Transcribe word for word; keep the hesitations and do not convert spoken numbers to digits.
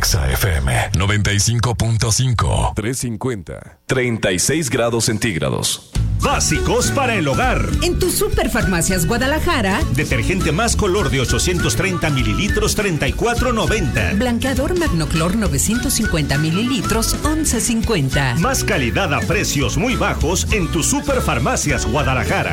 Exa F M noventa y cinco punto cinco. trescientos cincuenta. treinta y seis grados centígrados. Básicos para el hogar. En tu Superfarmacias Guadalajara. Detergente más color de ochocientos treinta mililitros, treinta y cuatro noventa. Blanqueador Magnoclor novecientos cincuenta mililitros, once cincuenta. Más calidad a precios muy bajos en tu Superfarmacias Guadalajara.